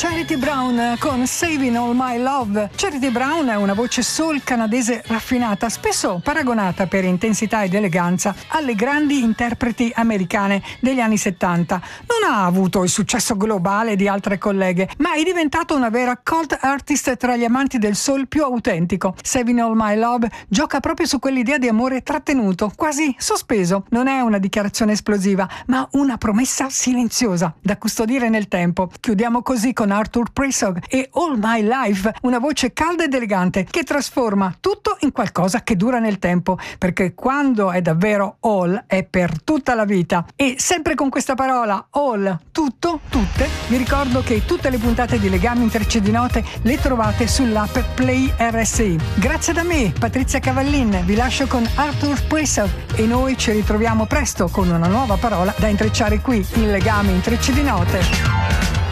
Charity Brown con Saving All My Love. Charity Brown è una voce soul canadese raffinata, spesso paragonata per intensità ed eleganza alle grandi interpreti americane degli anni 70. Non ha avuto il successo globale di altre colleghe, ma è diventato una vera cult artist tra gli amanti del soul più autentico. Saving All My Love gioca proprio su quell'idea di amore trattenuto, quasi sospeso. Non è una dichiarazione esplosiva, ma una promessa silenziosa da custodire nel tempo. Chiudiamo così con Arthur Prescott e All My Life, una voce calda ed elegante che trasforma tutto in qualcosa che dura nel tempo, perché quando è davvero all è per tutta la vita. E sempre con questa parola all, tutto, tutte, vi ricordo che tutte le puntate di Legami Intrecci di Note le trovate sull'app Play RSI. Grazie da me, Patrizia Cavallin, vi lascio con Arthur Prescott e noi ci ritroviamo presto con una nuova parola da intrecciare qui in Legami Intrecci di Note.